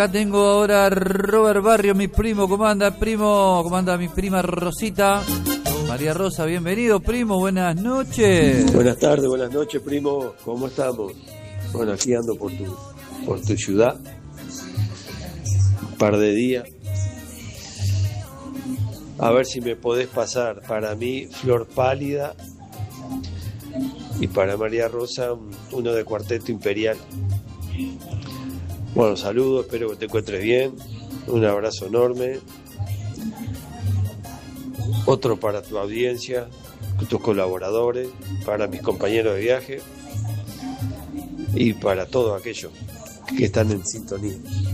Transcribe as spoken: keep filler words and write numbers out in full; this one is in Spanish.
Acá tengo ahora a Robert Barrio, mi primo. ¿Cómo anda, primo? ¿Cómo anda mi prima Rosita? María Rosa, bienvenido, primo. Buenas noches. Buenas tardes, buenas noches, primo. ¿Cómo estamos? Bueno, aquí ando por tu, por tu ciudad. Un par de días. A ver si me podés pasar para mí Flor Pálida y para María Rosa uno de Cuarteto Imperial. Bueno, saludos, espero que te encuentres bien. Un abrazo enorme. Otro para tu audiencia, tus colaboradores, para mis compañeros de viaje y para todos aquellos que están en sintonía.